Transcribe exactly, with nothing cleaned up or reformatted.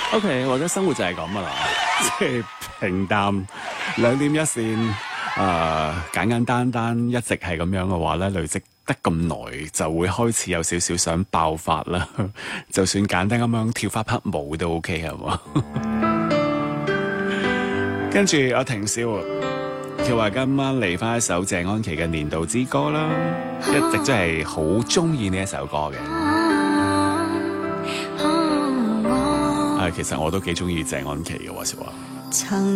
OK， 或者生活就係咁噶啦，即係平淡兩點一線，誒、呃、簡簡單單一直係咁樣嘅話咧，累積得咁耐就會開始有少少想爆發啦。就算簡單咁樣跳翻匹舞都 OK 係嘛？跟住阿婷笑，佢話今晚嚟翻一首謝安琪嘅《年度之歌》啦，一直真係好中意呢一首歌嘅。啊，其實我都幾中意謝安琪嘅話說話。